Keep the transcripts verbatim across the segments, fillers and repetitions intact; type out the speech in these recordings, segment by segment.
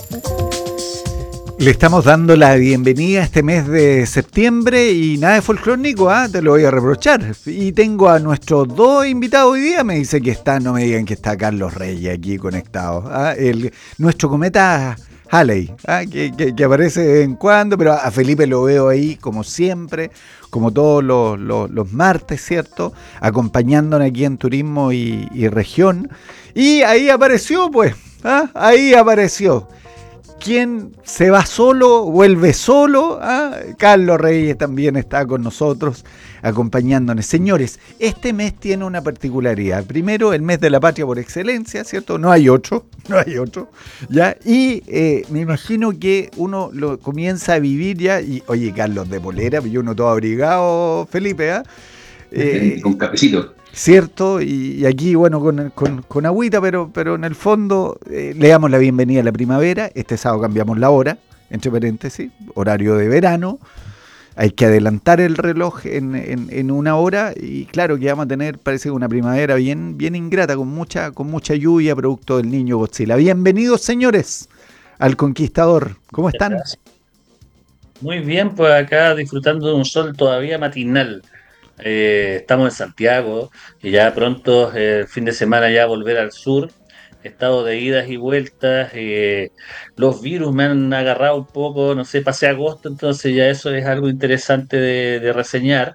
Le estamos dando la bienvenida a este mes de septiembre y nada de folclórico, ¿ah? Te lo voy a reprochar. Y tengo a nuestros dos invitados hoy día, me dice que está, no me digan que está Carlos Reyes aquí conectado, ¿ah? El, nuestro cometa Halley, ¿ah? que, que, que aparece de vez en cuando, pero a Felipe lo veo ahí como siempre, como todos los, los, los martes, ¿cierto? Acompañándonos aquí en Turismo y, y Región. Y ahí apareció, pues, ¿ah? Ahí apareció. ¿Quién se va solo, vuelve solo? ¿Ah? Carlos Reyes también está con nosotros, acompañándonos. Señores, este mes tiene una particularidad. Primero, el mes de la patria por excelencia, ¿cierto? No hay otro, no hay otro, ¿ya? Y eh, me imagino que uno lo comienza a vivir ya, y oye, Carlos de polera, yo uno todo abrigado, Felipe, ¿ah? Eh, con cafecito. Cierto, y, y aquí, bueno, con, con, con agüita, pero, pero en el fondo eh, le damos la bienvenida a la primavera. Este sábado cambiamos la hora, entre paréntesis, horario de verano. Hay que adelantar el reloj en, en, en una hora y claro que vamos a tener, parece que una primavera bien, bien ingrata, con mucha, con mucha lluvia, producto del niño Godzilla. Bienvenidos, señores, al Conquistador. ¿Cómo están? Muy bien, pues acá disfrutando de un sol todavía matinal. Eh, estamos en Santiago y ya pronto, el fin de semana, ya volver al sur. He estado de idas y vueltas. Eh, los virus me han agarrado un poco, no sé, pasé agosto, entonces ya eso es algo interesante de, de reseñar.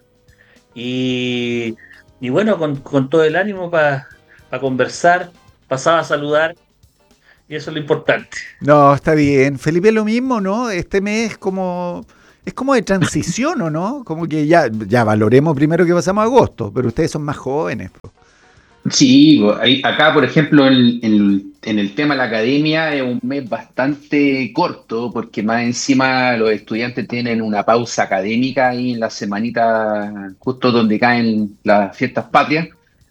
Y, y bueno, con, con todo el ánimo para conversar, pasaba a saludar y eso es lo importante. No, está bien. Felipe, lo mismo, ¿no? Este mes como es como de transición, ¿o no? Como que ya, ya valoremos primero que pasamos a agosto, pero ustedes son más jóvenes. Po. Sí, bo- ahí- acá, por ejemplo, en, en- en el tema de la academia es un mes bastante corto, porque más encima los estudiantes tienen una pausa académica ahí en la semanita justo donde caen las fiestas patrias.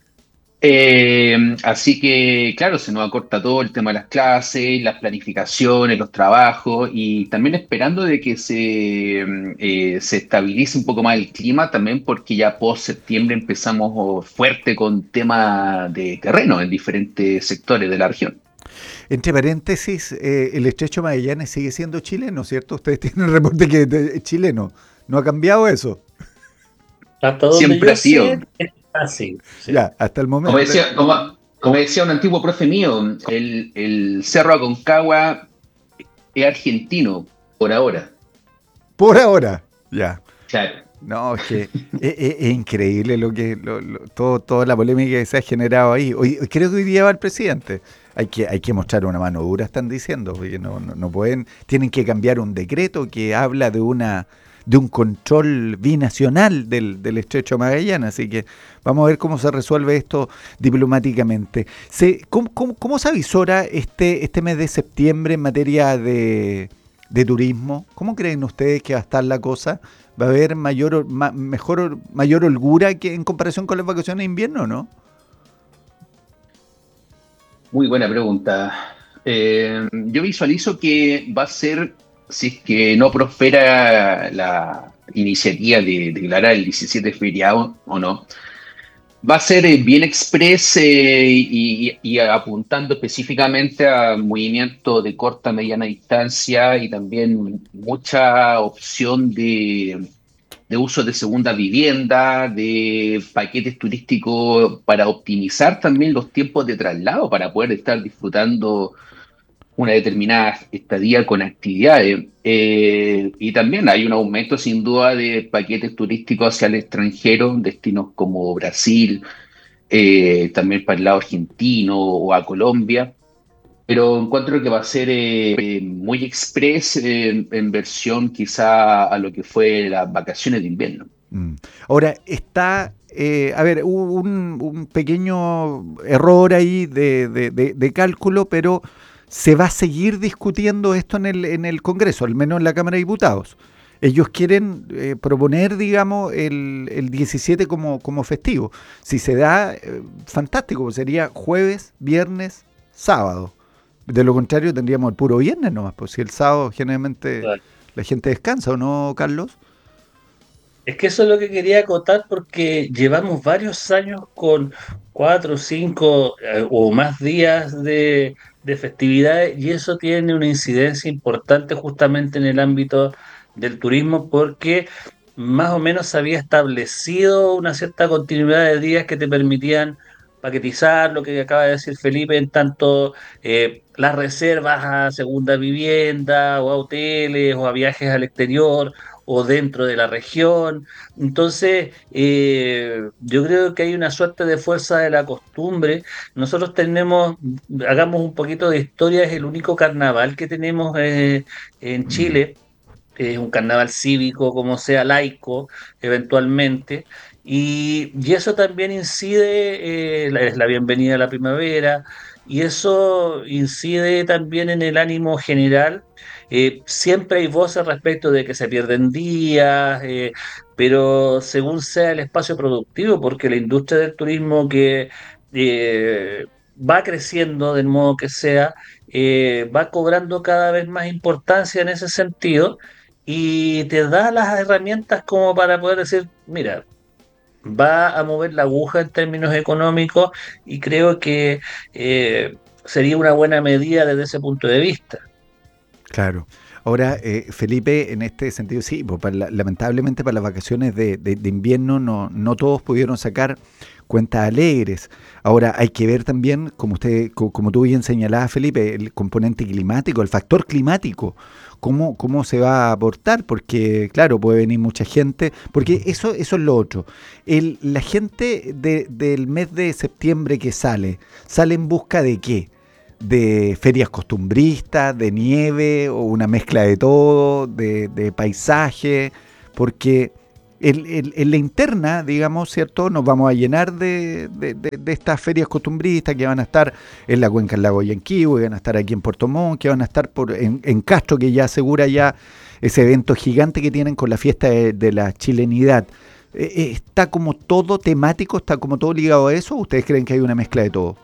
Eh, así que, claro, se nos acorta todo el tema de las clases, las planificaciones, los trabajos y también esperando de que se, mm, eh, se estabilice un poco más el clima, también porque ya post septiembre empezamos oh, fuerte con tema de terreno en diferentes sectores de la región. Entre paréntesis, eh, el estrecho Magallanes sigue siendo chileno, ¿cierto? Ustedes tienen el reporte que es chileno. ¿No ha cambiado eso? Hasta donde Siempre yo ha sido, sé, es así. Sí. Ya, hasta el como momento. decía, como, como decía un antiguo profe mío, el, el Cerro Aconcagua es argentino por ahora. Por ahora, ya. Claro. No, es que es, es- es increíble lo que lo- lo- todo, toda la polémica que se ha generado ahí. Hoy, creo que hoy día va el presidente. Hay que, hay que mostrar una mano dura, están diciendo, porque no, no, no pueden, tienen que cambiar un decreto que habla de una de un control binacional del, del estrecho Magallanes, así que vamos a ver cómo se resuelve esto diplomáticamente. Se, ¿cómo, cómo, cómo se avisora este, este mes de septiembre en materia de, de turismo? ¿Cómo creen ustedes que va a estar la cosa? ¿Va a haber mayor, ma- mejor, mayor holgura que en comparación con las vacaciones de invierno, no? Muy buena pregunta. Eh, yo visualizo que va a ser, si es que no prospera la iniciativa de declarar el diecisiete feriado o no, va a ser eh, bien express eh, y, y apuntando específicamente a movimiento de corta, mediana distancia y también mucha opción de de uso de segunda vivienda, de paquetes turísticos para optimizar también los tiempos de traslado, para poder estar disfrutando una determinada estadía con actividades. Eh, y también hay un aumento sin duda de paquetes turísticos hacia el extranjero, destinos como Brasil, eh, también para el lado argentino o a Colombia. Pero encuentro que va a ser eh, eh, muy express eh, en versión quizá a lo que fue las vacaciones de invierno. Mm. Ahora, está, eh, a ver, hubo un, un pequeño error ahí de, de- de- de cálculo, pero se va a seguir discutiendo esto en el, en el Congreso, al menos en la Cámara de Diputados. Ellos quieren eh, proponer, digamos, el, el diecisiete como, como festivo. Si se da, eh, fantástico, sería jueves, viernes, sábado. De lo contrario, tendríamos el puro viernes nomás, pues si el sábado generalmente Claro. la gente descansa, ¿o no, Carlos? Es que eso es lo que quería acotar porque llevamos varios años con cuatro, cinco eh, o más días de, de festividades, y eso tiene una incidencia importante justamente en el ámbito del turismo, porque más o menos se había establecido una cierta continuidad de días que te permitían paquetizar lo que acaba de decir Felipe, en tanto eh, las reservas a segunda vivienda o a hoteles o a viajes al exterior o dentro de la región. Entonces, eh, yo creo que hay una suerte de fuerza de la costumbre. Nosotros tenemos, hagamos un poquito de historia, es el único carnaval que tenemos eh, en Mm. Chile. Es un carnaval cívico, como sea, laico, eventualmente, y, y eso también incide, eh, la- es la bienvenida a la primavera, y eso incide también en el ánimo general. Eh, siempre hay voces respecto de que se pierden días, eh, pero según sea el espacio productivo, porque la industria del turismo que eh, va creciendo del modo que sea, eh, va cobrando cada vez más importancia en ese sentido y te da las herramientas como para poder decir, mira, va a mover la aguja en términos económicos y creo que eh, sería una buena medida desde ese punto de vista. Claro. Ahora, eh, Felipe, en este sentido, sí, pues para la- lamentablemente para las vacaciones de, de- de invierno no, no todos pudieron sacar cuentas alegres. Ahora, hay que ver también, como usted, co- como tú bien señalabas, Felipe, el componente climático, el factor climático, cómo, cómo se va a aportar, porque, claro, puede venir mucha gente, porque eso, eso es lo otro. El, la gente de- del mes de septiembre que sale, ¿sale en busca de qué? De ferias costumbristas, de nieve o una mezcla de todo, de, de paisaje, porque en, en- en la interna, digamos, ¿cierto? Nos vamos a llenar de, de- de- de estas ferias costumbristas que van a estar en la cuenca del lago Yanquihue, que van a estar aquí en Puerto Montt, que van a estar por, en, en Castro, que ya asegura ya ese evento gigante que tienen con la fiesta de, de la chilenidad. Eh, eh, ¿Está como todo temático, está como todo ligado a eso? ¿O ustedes creen que hay una mezcla de todo?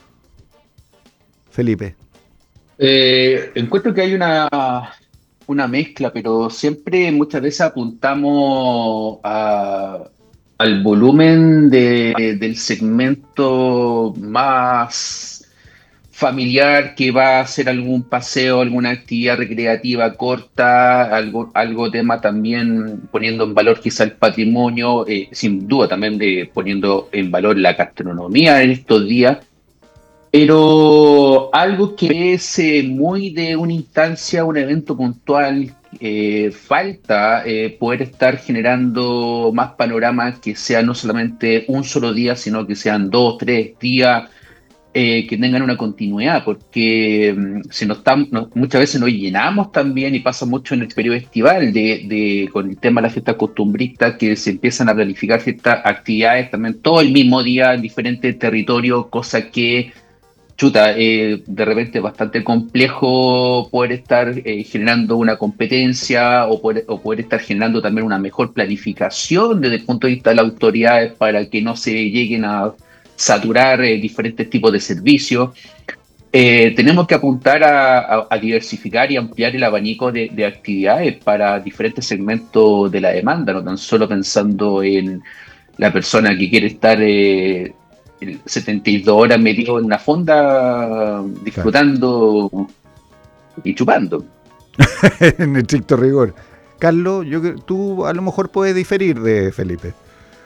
Felipe. Eh, encuentro que hay una, una mezcla, pero siempre muchas veces apuntamos a- al volumen de- del segmento más familiar que va a hacer algún paseo, alguna actividad recreativa corta, algo, algo tema también poniendo en valor quizá el patrimonio, eh, sin duda también de poniendo en valor la gastronomía en estos días, pero algo que es eh, muy de una instancia, un evento puntual, eh, falta eh, poder estar generando más panoramas que sean no solamente un solo día, sino que sean dos, tres días, eh, que tengan una continuidad, porque mm, se nos tam- no- muchas veces nos llenamos también y pasa mucho en el periodo estival de, de- con el tema de las fiestas costumbristas, que se empiezan a planificar ciertas actividades también todo el mismo día en diferentes territorios, cosa que chuta, eh, de repente es bastante complejo poder estar eh, generando una competencia o poder, o poder estar generando también una mejor planificación desde el punto de vista de las autoridades para que no se lleguen a saturar eh, diferentes tipos de servicios. Eh, tenemos que apuntar a, a- a diversificar y ampliar el abanico de, de actividades para diferentes segmentos de la demanda, no tan solo pensando en la persona que quiere estar eh, el setenta y dos horas metido en una fonda Claro. disfrutando y chupando. En estricto rigor. Carlos, yo, cre- tú a lo mejor puedes diferir de Felipe.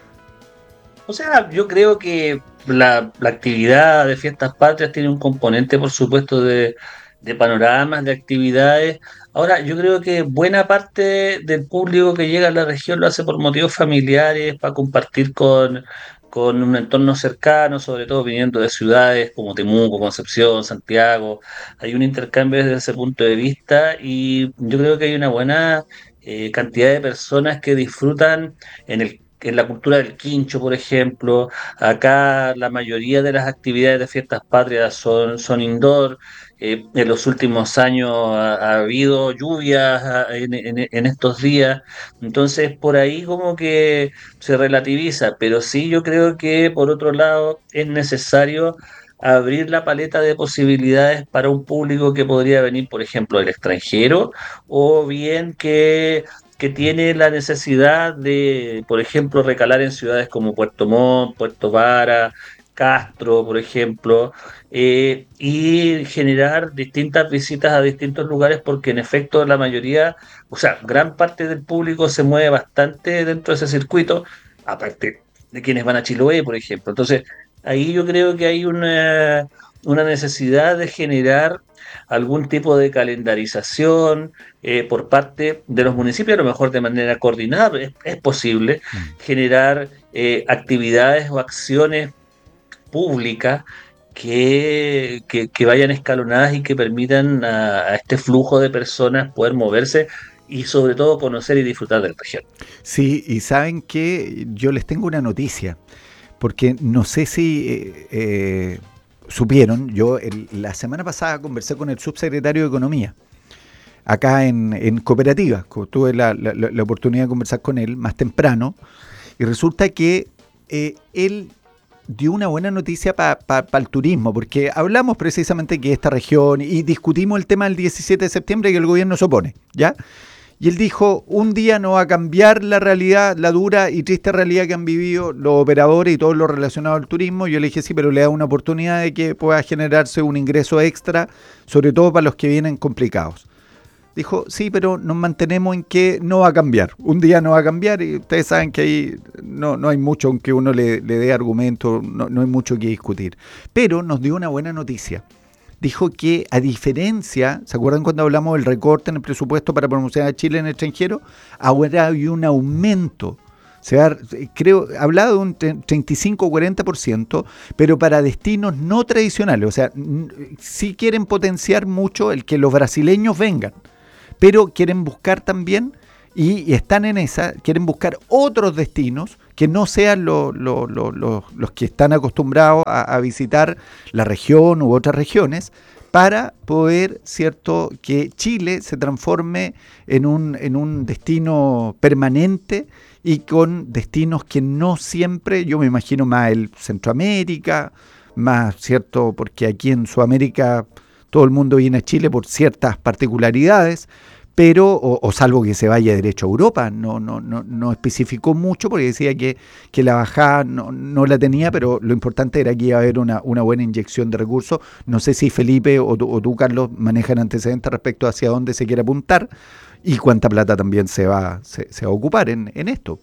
O sea, yo creo que la, la actividad de fiestas patrias tiene un componente, por supuesto, de, de panoramas, de actividades. Ahora, yo creo que buena parte del público que llega a la región lo hace por motivos familiares, para compartir con, con un entorno cercano, sobre todo viniendo de ciudades como Temuco, Concepción, Santiago. Hay un intercambio desde ese punto de vista y yo creo que hay una buena eh, cantidad de personas que disfrutan en el en la cultura del quincho, por ejemplo. Acá la mayoría de las actividades de fiestas patrias son, son indoor. Eh, en los últimos años ha, ha habido lluvias ah, en, en- en estos días, entonces por ahí como que se relativiza, pero sí yo creo que por otro lado es necesario abrir la paleta de posibilidades para un público que podría venir, por ejemplo, del extranjero, o bien que que tiene la necesidad de, por ejemplo, recalar en ciudades como Puerto Montt, Puerto Vara, Castro, por ejemplo, eh, y generar distintas visitas a distintos lugares porque en efecto la mayoría, o sea, gran parte del público se mueve bastante dentro de ese circuito, aparte de quienes van a Chiloé, por ejemplo. Entonces, ahí yo creo que hay una, una necesidad de generar algún tipo de calendarización eh, por parte de los municipios, a lo mejor de manera coordinada, es, es posible Mm. generar eh, actividades o acciones públicas que, que, que vayan escalonadas y que permitan a, a este flujo de personas poder moverse y sobre todo conocer y disfrutar de la región. Sí, y saben que yo les tengo una noticia, porque no sé si eh, eh, supieron, yo el- la semana pasada conversé con el subsecretario de Economía, acá en, en Cooperativa, co- tuve la, la- la- la oportunidad de conversar con él más temprano, y resulta que eh, él dio una buena noticia para pa, pa el turismo, porque hablamos precisamente que esta región, y discutimos el tema del diecisiete de septiembre que el gobierno se opone, ¿ya? Y él dijo, un día no va a cambiar la realidad, la dura y triste realidad que han vivido los operadores y todo lo relacionado al turismo. Yo le dije, sí, pero le da una oportunidad de que pueda generarse un ingreso extra, sobre todo para los que vienen complicados. Dijo, sí, pero nos mantenemos en que no va a cambiar. Un día no va a cambiar y ustedes saben que ahí no, no hay mucho, aunque uno le, le dé argumentos, no, no hay mucho que discutir. Pero nos dio una buena noticia. Dijo que a diferencia, ¿se acuerdan cuando hablamos del recorte en el presupuesto para promocionar a Chile en el extranjero? Ahora hay un aumento. Se va, creo, hablaba de un treinta y cinco o cuarenta por ciento, pero para destinos no tradicionales. O sea, sí quieren potenciar mucho el que los brasileños vengan, pero quieren buscar también, y, y están en esa, quieren buscar otros destinos que no sean lo, lo, lo, lo, los que están acostumbrados a, a visitar la región u otras regiones, para poder, cierto, que Chile se transforme en un, en un destino permanente y con destinos que no siempre, yo me imagino más el Centroamérica, más, cierto, porque aquí en Sudamérica todo el mundo viene a Chile por ciertas particularidades, pero, o, o salvo que se vaya derecho a Europa, no, no, no, no especificó mucho porque decía que, que la bajada no, no la tenía, pero lo importante era que iba a haber una, una buena inyección de recursos. No sé si Felipe o tú, o tú, Carlos, manejan antecedentes respecto hacia dónde se quiere apuntar y cuánta plata también se va, se, se va a ocupar en, en esto.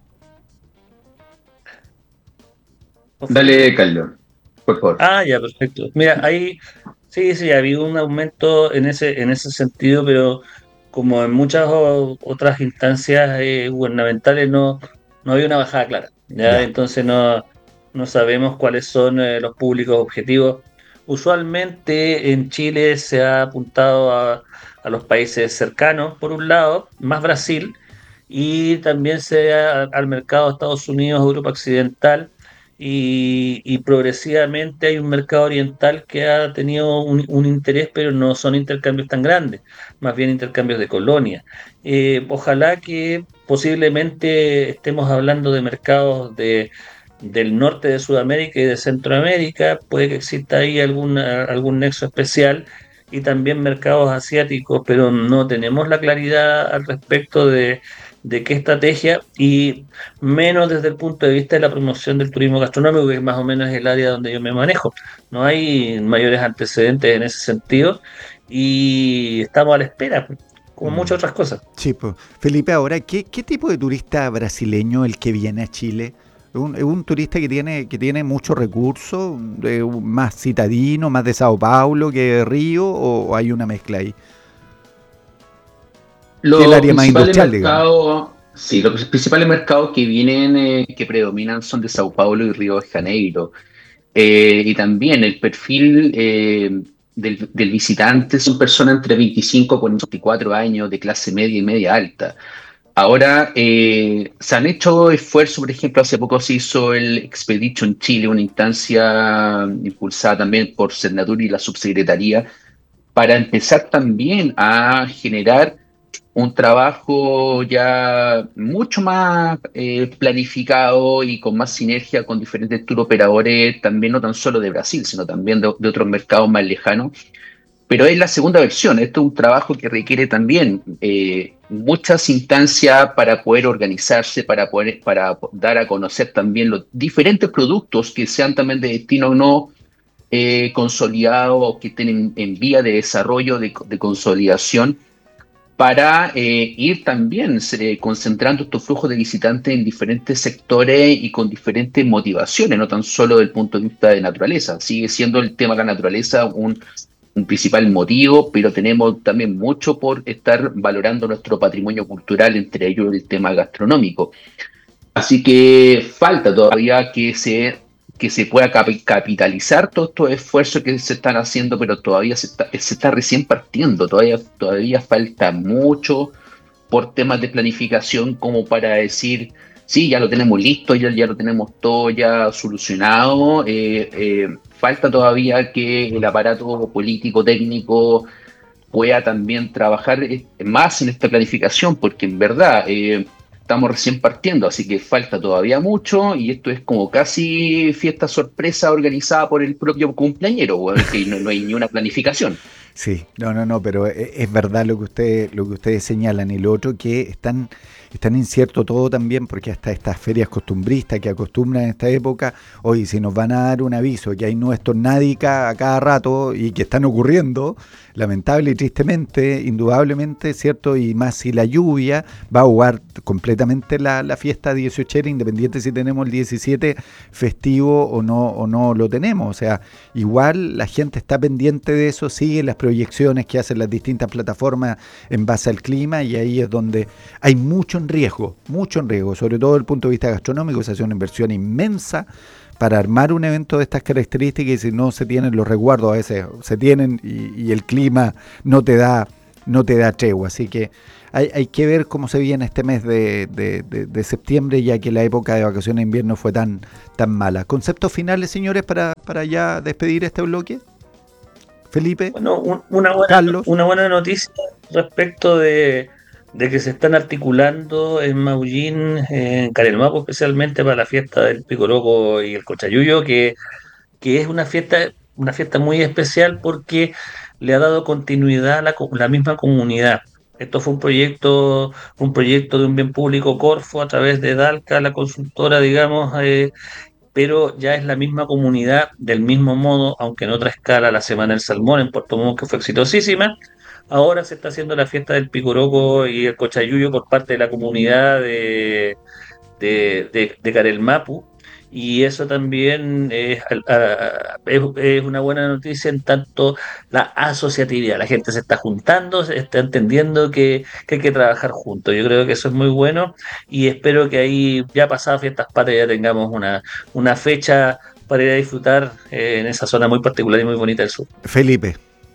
Dale, Carlos, por favor. Ah, ya, perfecto. Mira, ahí sí, sí, ha habido un aumento en ese, en ese sentido, pero como en muchas o- otras instancias eh, gubernamentales no, no había una bajada clara, ¿ya? Ya. Entonces no, no sabemos cuáles son eh, los públicos objetivos. Usualmente en Chile se ha apuntado a, a los países cercanos, por un lado, más Brasil, y también se ha, al mercado de Estados Unidos, Europa Occidental y, y progresivamente hay un mercado oriental que ha tenido un, un interés, pero no son intercambios tan grandes, más bien intercambios de colonia. Eh, ojalá que posiblemente estemos hablando de mercados de, del norte de Sudamérica y de Centroamérica, puede que exista ahí alguna, algún nexo especial. Y también mercados asiáticos, pero no tenemos la claridad al respecto de, de qué estrategia y menos desde el punto de vista de la promoción del turismo gastronómico, que es más o menos el área donde yo me manejo. No hay mayores antecedentes en ese sentido y estamos a la espera, como Mm. muchas otras cosas. Sí, pues. Felipe, ahora, ¿qué, ¿qué tipo de turista brasileño el que viene a Chile? ¿Es un, es un turista que tiene, que tiene muchos recursos, de un- más citadino, más de Sao Paulo que de Río, o hay una mezcla ahí? Que es el Los área más principales industrial, digamos. mercados, sí, los principales mercados que vienen, eh, que predominan son de Sao Paulo y Río de Janeiro. Eh, y también el perfil eh, del, del visitante son personas entre veinticinco y cuarenta y cuatro años, de clase media y media alta. Ahora, eh, se han hecho esfuerzos, por ejemplo, hace poco se hizo el Expedition Chile, una instancia impulsada también por Senatur y la Subsecretaría, para empezar también a generar un trabajo ya mucho más eh, planificado y con más sinergia con diferentes tour operadores, también no tan solo de Brasil, sino también de, de otros mercados más lejanos, pero es la segunda versión. Esto es un trabajo que requiere también eh, muchas instancias para poder organizarse, para poder para dar a conocer también los diferentes productos que sean también de destino o no eh, consolidado o que estén en, en vía de desarrollo, de, de consolidación, para eh, ir también eh, concentrando estos flujos de visitantes en diferentes sectores y con diferentes motivaciones, no tan solo desde el punto de vista de naturaleza. Sigue siendo el tema de la naturaleza un, un principal motivo, pero tenemos también mucho por estar valorando nuestro patrimonio cultural, entre ellos el tema gastronómico. Así que falta todavía que se, que se pueda cap- capitalizar todos estos esfuerzos que se están haciendo, pero todavía se está, se está recién partiendo, todavía, todavía falta mucho por temas de planificación como para decir, sí, ya lo tenemos listo, ya, ya lo tenemos todo ya solucionado. Eh, eh, falta todavía que el aparato político, técnico, pueda también trabajar eh, más en esta planificación, porque en verdad eh, estamos recién partiendo, así que falta todavía mucho y esto es como casi fiesta sorpresa organizada por el propio cumpleañero, bueno, que no, no hay ni una planificación. Sí, no, no, no, pero es, es verdad lo que usted, lo que ustedes señalan. Y lo otro que están, están incierto todo también, porque hasta estas ferias costumbristas que acostumbran en esta época, hoy si nos van a dar un aviso que hay nubes tornádicas a cada rato y que están ocurriendo, lamentable y tristemente, indudablemente, ¿cierto? Y más si la lluvia va a ahogar completamente la, la fiesta dieciochera, independiente si tenemos el diecisiete festivo o no, o no lo tenemos. O sea, igual la gente está pendiente de eso, sigue las proyecciones que hacen las distintas plataformas en base al clima, y ahí es donde hay mucho en riesgo, mucho en riesgo, sobre todo desde el punto de vista gastronómico. Se hace una inversión inmensa para armar un evento de estas características, y si no se tienen los resguardos, a veces se tienen y, y el clima no te da no te da tregua. Así que hay, hay que ver cómo se viene este mes de, de, de, de septiembre, ya que la época de vacaciones de invierno fue tan, tan mala. ¿Conceptos finales, señores, para, para ya despedir este bloque? Felipe, Bueno, un- una buena, Carlos. una buena noticia respecto de, de que se están articulando en Maullín, eh, en Carelmapo, especialmente para la fiesta del Picoroco y el Cochayuyo, que, que es una fiesta, una fiesta muy especial porque le ha dado continuidad a la, co- la misma comunidad. Esto fue un proyecto, un proyecto de un bien público Corfo a través de Dalca, la consultora, digamos, eh, pero ya es la misma comunidad, del mismo modo, aunque en otra escala, la Semana del Salmón en Puerto Montt, que fue exitosísima. Ahora se está haciendo la fiesta del Picoroco y el Cochayuyo por parte de la comunidad de, de, de, de Carelmapu, y eso también es, ah, es, es una buena noticia en tanto la asociatividad. La gente se está juntando, se está entendiendo que, que hay que trabajar juntos. Yo creo que eso es muy bueno, y espero que ahí, ya pasadas Fiestas Patrias, ya tengamos una, una fecha para ir a disfrutar eh, en esa zona muy particular y muy bonita del sur. Felipe.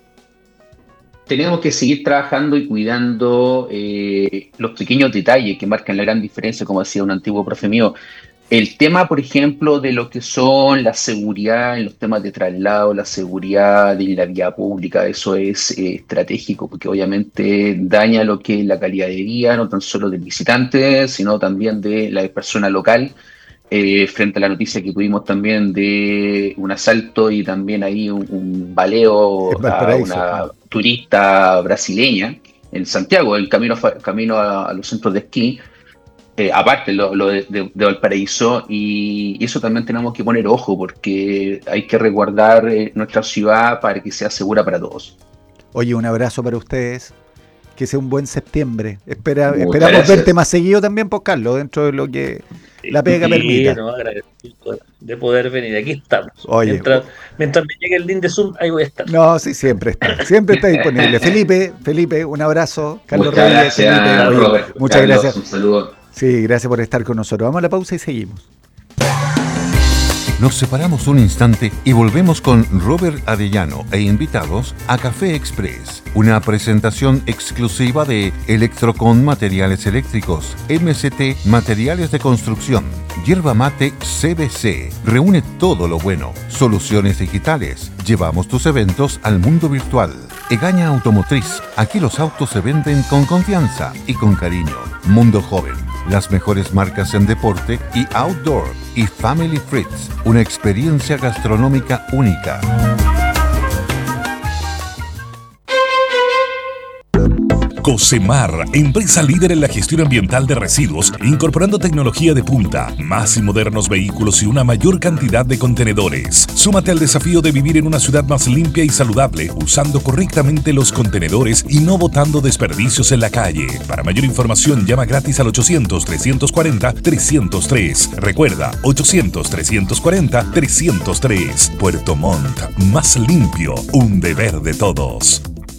Tenemos que seguir trabajando y cuidando eh, los pequeños detalles que marcan la gran diferencia, como decía un antiguo profe mío. El tema, por ejemplo, de lo que son la seguridad en los temas de traslado, la seguridad de la vía pública, eso es eh, estratégico, porque obviamente daña lo que es la calidad de vida, no tan solo del visitante, sino también de la persona local. Eh, frente a la noticia que tuvimos también de un asalto y también ahí un, un En baleo a Valparaíso. una turista brasileña en Santiago, el camino, fa- camino a, a los centros de esquí, eh, aparte lo, lo de, de- de Valparaíso, y, y eso también tenemos que poner ojo porque hay que resguardar eh, nuestra ciudad para que sea segura para todos. Oye, un abrazo para ustedes. Que sea un buen septiembre. Espera, Muchas esperamos gracias. verte más seguido también, pues, Carlos, dentro de lo que la pega Sí, permita. no, agradecido de poder venir. Aquí estamos. Oye, Mientras, mientras me llegue el link de Zoom, ahí voy a estar. no, sí, siempre está. Siempre está disponible. Felipe, Felipe, un abrazo. Carlos Muchas Reyes, gracias, Felipe. Oye, Robert. muchas Carlos, gracias. un saludo. Sí, gracias por estar con nosotros. Vamos a la pausa y seguimos. Nos separamos un instante y volvemos con Robert Arellano e invitados a Café Express, una presentación exclusiva de Electrocon Materiales Eléctricos, M C T Materiales de Construcción, Yerba Mate C B C. Reúne todo lo bueno. Soluciones digitales. Llevamos tus eventos al mundo virtual. Egaña Automotriz. Aquí los autos se venden con confianza y con cariño. Mundo Joven. Las mejores marcas en deporte y outdoor. Y Family Fritz, una experiencia gastronómica única. Cosmar, empresa líder en la gestión ambiental de residuos, incorporando tecnología de punta, más y modernos vehículos y una mayor cantidad de contenedores. Súmate al desafío de vivir en una ciudad más limpia y saludable, usando correctamente los contenedores y no botando desperdicios en la calle. Para mayor información, llama gratis al ochocientos, trescientos cuarenta, trescientos tres. Recuerda, ochocientos, trescientos cuarenta, trescientos tres. Puerto Montt, más limpio, un deber de todos.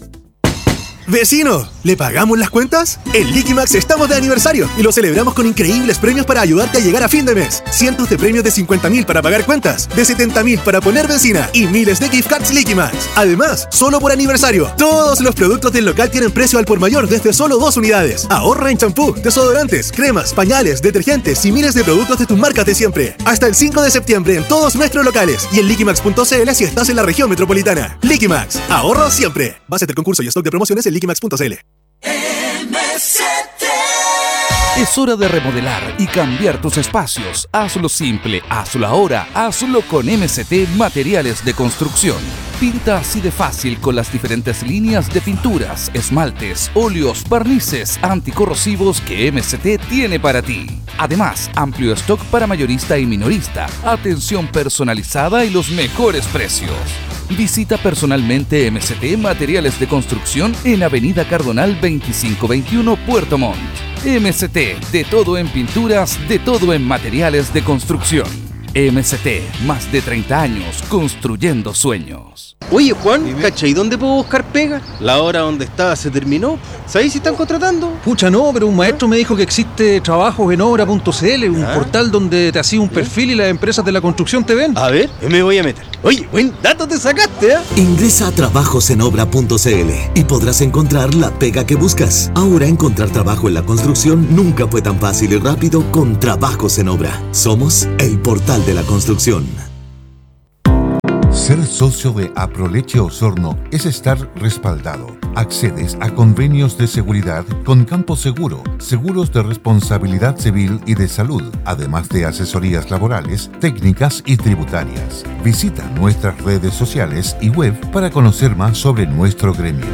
¡Vecino! ¿Le pagamos las cuentas? En Liquimax estamos de aniversario y lo celebramos con increíbles premios para ayudarte a llegar a fin de mes. Cientos de premios de cincuenta mil para pagar cuentas, de setenta mil para poner benzina y miles de gift cards Liquimax. Además, solo por aniversario, todos los productos del local tienen precio al por mayor desde solo dos unidades. Ahorra en champú, desodorantes, cremas, pañales, detergentes y miles de productos de tus marcas de siempre. Hasta el cinco de septiembre en todos nuestros locales y en liquimax punto c l si estás en la región metropolitana. Liquimax, ahorro siempre. Base del concurso y stock de promociones en liquimax punto c l. M S T. Es hora de remodelar y cambiar tus espacios. Hazlo simple, hazlo ahora, hazlo con M S T Materiales de Construcción. Pinta así de fácil con las diferentes líneas de pinturas, esmaltes, óleos, barnices anticorrosivos que M S T tiene para ti. Además, amplio stock para mayorista y minorista, atención personalizada y los mejores precios. Visita personalmente M S T Materiales de Construcción en Avenida Cardonal veinticinco veintiuno, Puerto Montt. M S T, de todo en pinturas, de todo en materiales de construcción. M S T, más de treinta años construyendo sueños. Oye, Juan, ¿cachai dónde puedo buscar pega? La hora donde estaba se terminó. ¿Sabéis si están contratando? Pucha, no, pero un maestro me dijo que existe trabajos en obra punto c l, un ¿Ah? portal donde te hacía un perfil y las empresas de la construcción te ven. A ver, me voy a meter. Oye, buen dato te sacaste, ¿eh? Ingresa a trabajos en obra punto c l y podrás encontrar la pega que buscas. Ahora encontrar trabajo en la construcción nunca fue tan fácil y rápido con Trabajos en Obra. Somos el portal de la construcción. Ser socio de Aproleche Osorno es estar respaldado. Accedes a convenios de seguridad con Campo Seguro, seguros de responsabilidad civil y de salud, además de asesorías laborales, técnicas y tributarias. Visita nuestras redes sociales y web para conocer más sobre nuestro gremio.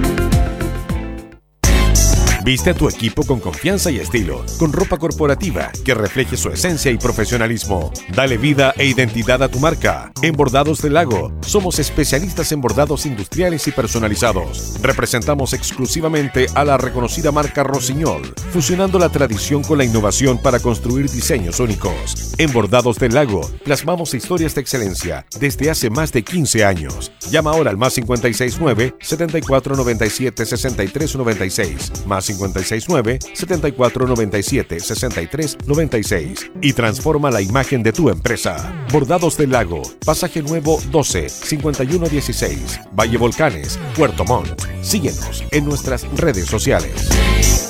Viste a tu equipo con confianza y estilo, con ropa corporativa que refleje su esencia y profesionalismo. Dale vida e identidad a tu marca. En Bordados del Lago, somos especialistas en bordados industriales y personalizados. Representamos exclusivamente a la reconocida marca Rossignol, fusionando la tradición con la innovación para construir diseños únicos. En Bordados del Lago, plasmamos historias de excelencia desde hace más de quince años. Llama ahora al más cincuenta y seis nueve, setenta y cuatro noventa y siete, sesenta y tres noventa y seis, más cincuenta y seis nueve, setenta y cuatro noventa y siete, sesenta y tres noventa y seis y transforma la imagen de tu empresa. Bordados del Lago, Pasaje Nuevo doce, cincuenta y uno dieciséis, Valle Volcanes, Puerto Montt. Síguenos en nuestras redes sociales.